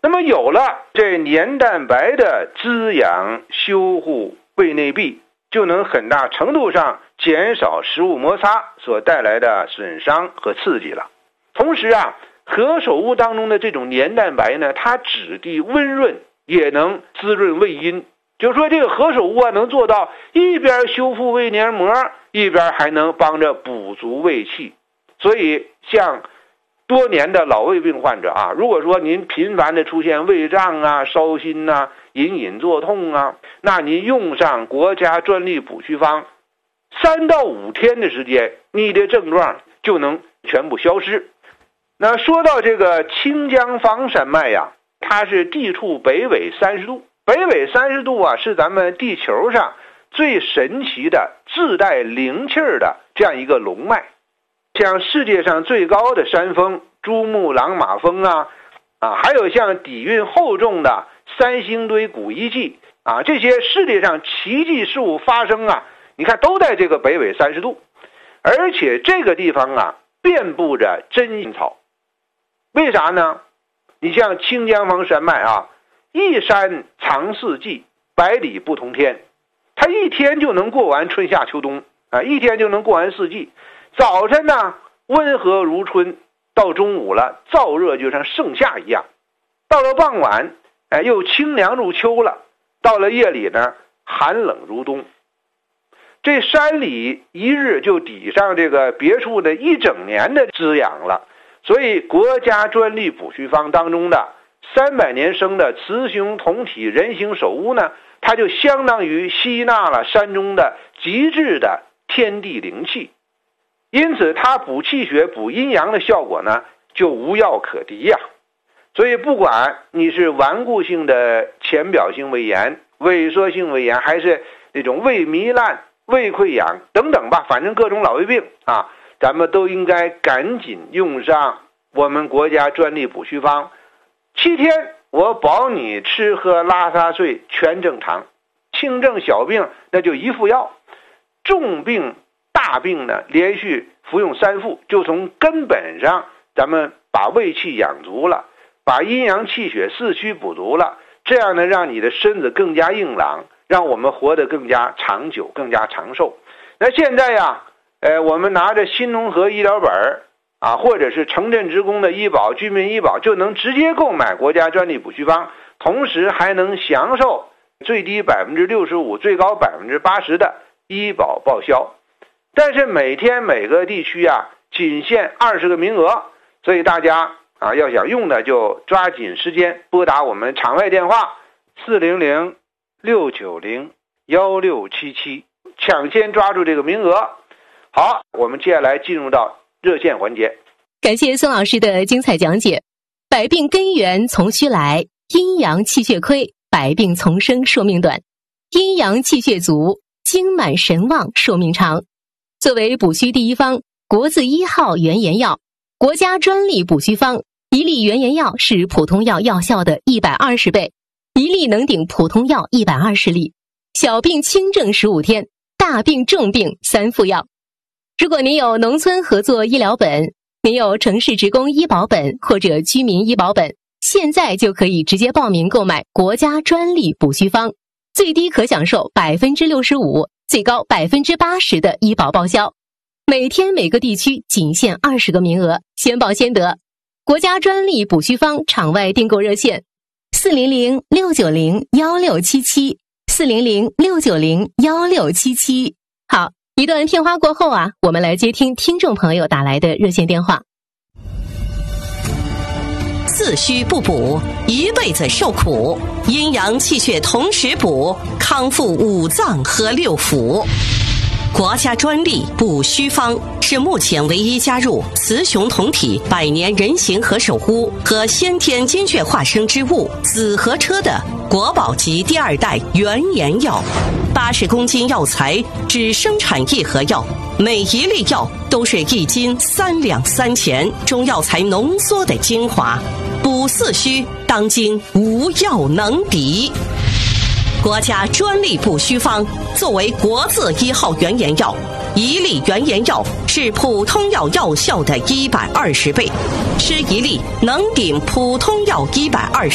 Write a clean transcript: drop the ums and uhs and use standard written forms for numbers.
那么有了这黏蛋白的滋养修护胃内壁，就能很大程度上减少食物摩擦所带来的损伤和刺激了。同时何首乌当中的这种黏蛋白呢，它质地温润，也能滋润胃阴。就是说这个何首乌能做到一边修复胃黏膜，一边还能帮着补足胃气。所以像多年的老胃病患者如果说您频繁的出现胃胀烧心隐隐作痛那您用上国家专利补虚方，3到5天的时间，你的症状就能全部消失。那说到这个清江房山脉它是地处北纬30度，北纬30度是咱们地球上最神奇的自带灵气的这样一个龙脉。像世界上最高的山峰珠穆朗玛峰还有像底蕴厚重的三星堆古遗迹这些世界上奇迹事物发生你看都在这个北纬30度，而且这个地方遍布着真心草。为啥呢？你像清江房山脉一山藏四季，百里不同天，它一天就能过完春夏秋冬一天就能过完四季。早晨呢温和如春，到中午了燥热就像盛夏一样，到了傍晚又清凉入秋了，到了夜里呢寒冷如冬。这山里一日就抵上这个别处的一整年的滋养了。所以国家专利补虚方当中的300年生的雌雄同体人形首乌呢，它就相当于吸纳了山中的极致的天地灵气，因此它补气血补阴阳的效果呢就无药可敌所以不管你是顽固性的浅表性胃炎、萎缩性胃炎，还是那种胃糜烂、胃溃疡等等吧，反正各种老胃病咱们都应该赶紧用上我们国家专利补虚方，7天我保你吃喝拉撒睡全正常，轻症小病那就1副药，重病大病呢连续服用3副，就从根本上咱们把胃气养足了，把阴阳气血四虚补足了，这样呢让你的身子更加硬朗，让我们活得更加长久更加长寿。那现在我们拿着新农合医疗本或者是城镇职工的医保、居民医保，就能直接购买国家专利补虚方，同时还能享受最低65%、最高80%的医保报销。但是每天每个地区仅限20个名额，所以大家要想用的就抓紧时间拨打我们场外电话400-690-1677，抢先抓住这个名额。好，我们接下来进入到热线环节。 感谢孙老师的精彩讲解。百病根源从虚来，阴阳气血亏，百病丛生，寿命短；阴阳气血足，精满神旺，寿命长。作为补虚第一方，国字1号原研药，国家专利补虚方，一粒原研药是普通药药效的120倍，一粒能顶普通药120粒。小病轻症15天，大病重病3副药。如果您有农村合作医疗本，您有城市职工医保本或者居民医保本，现在就可以直接报名购买国家专利补虚方，最低可享受65%，最高80%的医保报销。每天每个地区仅限20个名额，先报先得。国家专利补虚方场外订购热线400-690-1677 400-690-1677。好，一段片花过后我们来接听听众朋友打来的热线电话。 四虚不补，一辈子受苦；阴阳气血同时补，康复5脏和6腑。国家专利补虚方是目前唯一加入雌雄同体100年人形何首乌和先天精血化生之物紫河车的国宝级第2代原研药。80公斤药材只生产1盒药，每一粒药都是1斤3两3钱中药材浓缩的精华，补四虚当今无药能敌。国家专利补虚方作为国字1号原研药，一粒原研药是普通药药效的120倍，吃一粒能顶普通药120